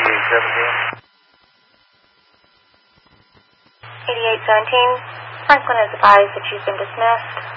8817. Franklin has advised that you've been dismissed.